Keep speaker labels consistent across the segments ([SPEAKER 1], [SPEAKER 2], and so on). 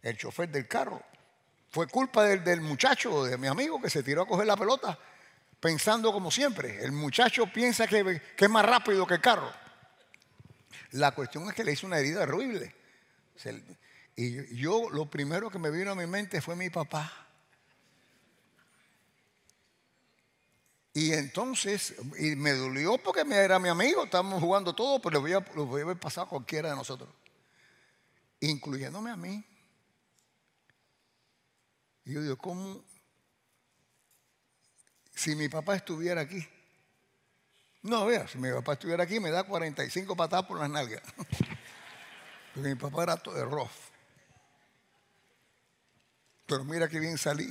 [SPEAKER 1] el chofer del carro. Fue culpa del muchacho, de mi amigo, que se tiró a coger la pelota, pensando como siempre. El muchacho piensa que es más rápido que el carro. La cuestión es que le hizo una herida horrible. Y yo, lo primero que me vino a mi mente fue mi papá. Y entonces, y me dolió porque era mi amigo, estábamos jugando todo, pero lo voy a haber pasado a cualquiera de nosotros, incluyéndome a mí. Y yo digo, ¿cómo? Si mi papá estuviera aquí. No, vea, si mi papá estuviera aquí me da 45 patadas por las nalgas. Porque mi papá era todo de rough. Pero mira qué bien salí.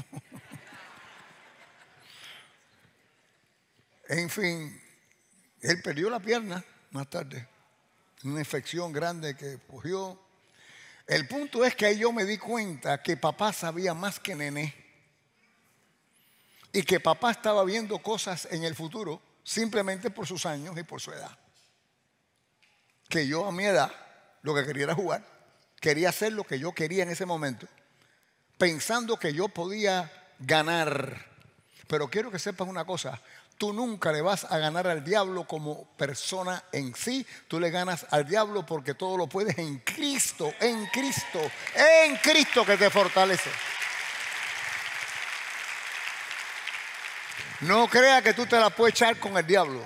[SPEAKER 1] En fin, él perdió la pierna más tarde. Una infección grande que cogió. El punto es que ahí yo me di cuenta que papá sabía más que Nené. Y que papá estaba viendo cosas en el futuro simplemente por sus años y por su edad. Que yo a mi edad lo que quería era jugar. Quería hacer lo que yo quería en ese momento, pensando que yo podía ganar. Pero quiero que sepas una cosa. Tú nunca le vas a ganar al diablo como persona en sí. Tú le ganas al diablo porque todo lo puedes en Cristo, en Cristo, en Cristo que te fortalece. No crea que tú te la puedes echar con el diablo.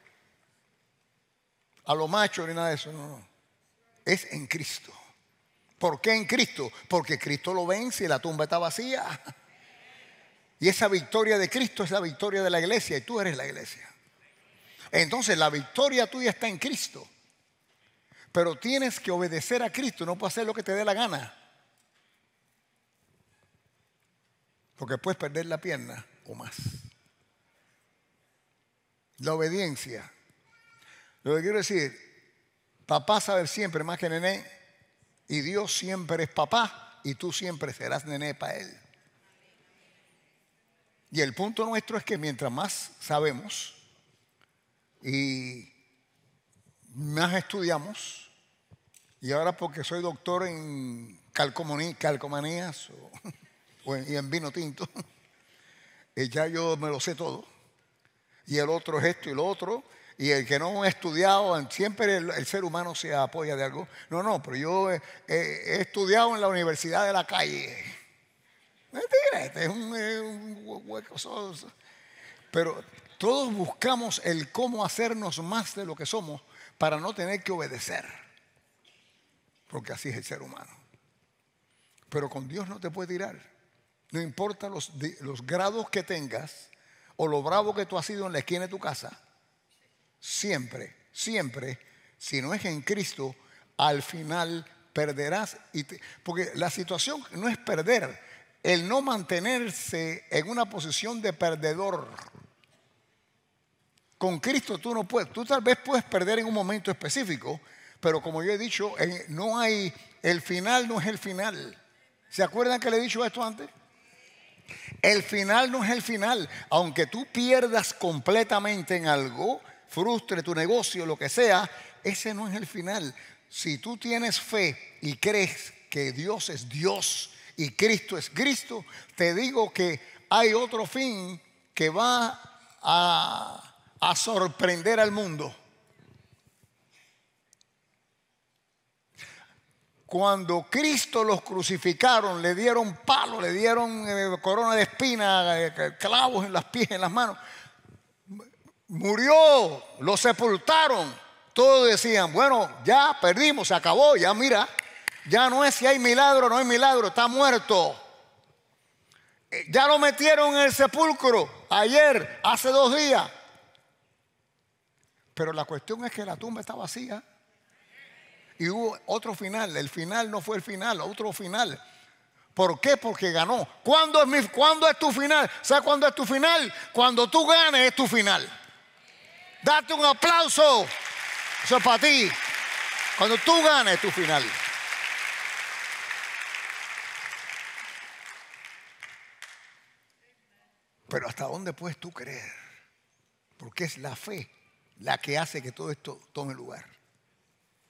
[SPEAKER 1] A lo macho ni nada de eso, no. Es en Cristo. ¿Por qué en Cristo? Porque Cristo lo vence y la tumba está vacía. Y esa victoria de Cristo es la victoria de la iglesia y tú eres la iglesia. Entonces la victoria tuya está en Cristo. Pero tienes que obedecer a Cristo, no puedes hacer lo que te dé la gana. Porque puedes perder la pierna o más. La obediencia. Lo que quiero decir, papá sabe siempre más que Nené y Dios siempre es papá y tú siempre serás Nené para Él. Y el punto nuestro es que mientras más sabemos y más estudiamos, y ahora porque soy doctor en calcomanías y en vino tinto, ya yo me lo sé todo. Y el otro es esto y lo otro. Y el que no ha estudiado, siempre el ser humano se apoya de algo. No, pero yo he estudiado en la Universidad de la Calle. Mentira, este es un hueco. Pero todos buscamos el cómo hacernos más de lo que somos para no tener que obedecer. Porque así es el ser humano. Pero con Dios no te puede tirar. No importa los grados que tengas o lo bravo que tú has sido en la esquina de tu casa. Siempre, siempre, si no es en Cristo, al final perderás. Porque la situación no es perder, el no mantenerse en una posición de perdedor. Con Cristo tú no puedes. Tú tal vez puedes perder en un momento específico, pero como yo he dicho, no hay, el final no es el final. ¿Se acuerdan que le he dicho esto antes? El final no es el final. Aunque tú pierdas completamente en algo, frustre tu negocio, lo que sea, ese no es el final. Si tú tienes fe y crees que Dios es Dios y Cristo es Cristo, te digo que hay otro fin que va a sorprender al mundo. Cuando Cristo los crucificaron, le dieron palo, le dieron corona de espinas, clavos en los pies, en las manos. Murió, lo sepultaron. Todos decían, bueno, ya perdimos, se acabó, ya mira, ya no es si hay milagro o no hay milagro, está muerto. Ya lo metieron en el sepulcro ayer, hace 2 días. Pero la cuestión es que la tumba está vacía. Y hubo otro final. El final no fue el final, otro final. ¿Por qué? Porque ganó. ¿Cuándo es tu final? ¿Sabes cuándo es tu final? Cuando tú ganes es tu final. Date un aplauso. Eso es para ti. Cuando tú ganes es tu final. Pero ¿hasta dónde puedes tú creer? Porque es la fe la que hace que todo esto tome lugar.